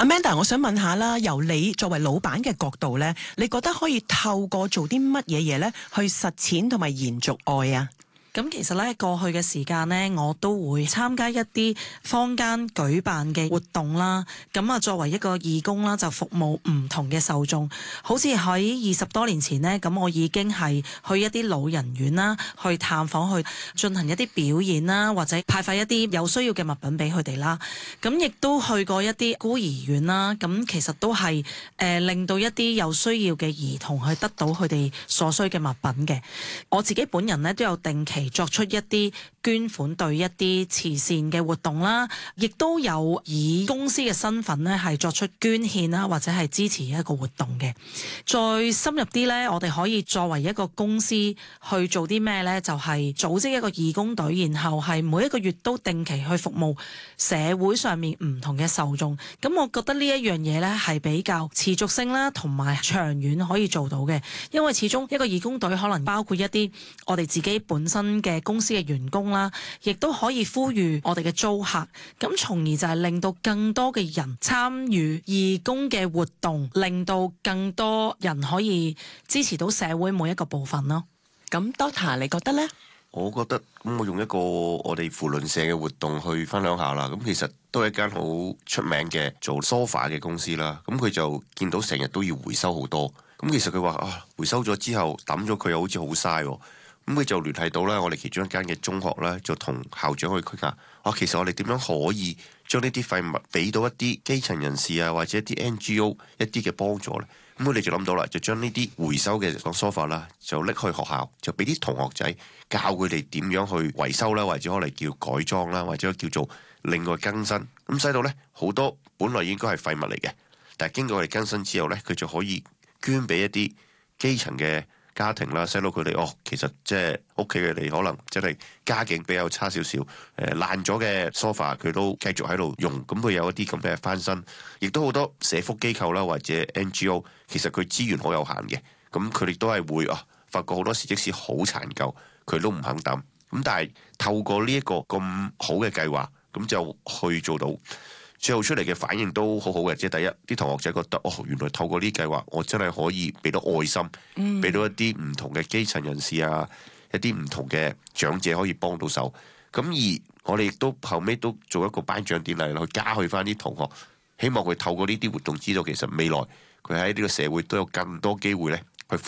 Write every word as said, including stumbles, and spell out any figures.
Amanda，我想問下啦，由你作為老闆嘅角度咧，你覺得可以透過做啲乜嘢嘢咧，去實踐同埋延續愛啊？ 咁其實咧，過去嘅時間咧，我都會參加一啲坊間舉辦嘅活動啦。咁啊，作為一個義工啦，就服務唔同嘅受眾。好似喺二十多年前呢，咁我已經係去一啲老人院啦，去探訪，去進行一啲表演啦，或者派發一啲有需要嘅物品俾佢哋啦。咁亦都去過一啲孤兒院啦。咁其實都係誒、呃、令到一啲有需要嘅兒童去得到佢哋所需嘅物品嘅。我自己本人呢，都有定期作出一啲捐款對一啲慈善嘅活動啦，亦都有以公司嘅身份咧係作出捐獻啦，或者係支持一個活動嘅。再深入啲咧，我哋可以作為一個公司去做啲咩咧？就係組織一個義工隊，然後係每一個月都定期去服務社會上面唔同嘅受眾。咁我覺得呢一樣嘢咧係比較持續性啦，同埋長遠可以做到嘅。因為始終一個義工隊可能包括一啲我哋自己本身嘅公司嘅員工啦，亦都可以呼籲我哋嘅租客，咁從而就係令到更多嘅人參與義工嘅活動，令到更多人可以支持到社會每一個部分咯。 咁 Doctor 你覺得呢？ 我覺得咁，我用一個我哋扶輪社嘅活動去分享下啦。咁其實都係一間好出名嘅做 sofa 嘅公司啦。咁佢就見到成日都要回收好多，咁其實佢話啊，回收咗之後抌咗佢又好似好嘥喎。咁佢就聯繫到咧，我哋其中一間嘅中學咧，就同校長去傾下，啊，其實我哋點樣可以將呢啲廢物俾到一啲基層人士啊，或者一啲 N G O 一啲嘅幫助咧？咁我哋就諗到啦，就將呢啲回收嘅 sofa 啦，就拎去學校，就俾啲同學仔教佢哋點樣去維修啦，或者可能叫改裝啦，或者叫做另外更新。咁使到咧好多本來應該係廢物嚟嘅，但係經過我哋更新之後咧，佢就可以捐俾一啲基層嘅家庭啦，使到佢哋哦，其實即係屋企佢哋可能真係家境比較差少少，誒爛咗嘅 sofa 佢都繼續喺度用，咁佢有一啲咁嘅翻新，亦都好多社福機構啦或者 N G O， 其實佢資源好有限嘅，咁佢哋都係會啊發覺好多時即使好殘舊，佢都唔肯抌，咁但係透過呢一個咁好嘅計劃，咁就去做到。最後出嚟嘅反應都好好嘅，即係第一啲同學仔覺得哦，原來透過呢計劃，我真係可以俾到愛心，俾、嗯、到一啲唔同嘅基層人士啊，一啲唔同嘅長者可以幫到手。咁而我哋亦都後尾都做一個頒獎典禮去加去翻啲同學，希望佢透過呢啲活動知道，其實未來佢喺呢個社會都有更多機會咧，